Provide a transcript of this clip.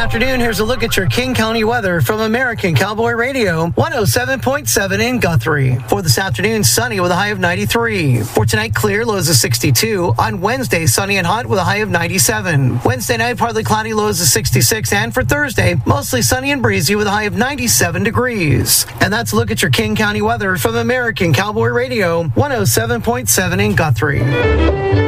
afternoon, here's a look at your King County weather from American Cowboy Radio, 107.7 in Guthrie. For this afternoon, sunny with a high of 93. For tonight, clear, lows of 62. On Wednesday, sunny and hot with a high of 97. Wednesday night, partly cloudy, lows of 66. And for Thursday, mostly sunny and breezy with a high of 97 degrees. And that's a look at your King County weather from American Cowboy Radio, 107.7 in Guthrie.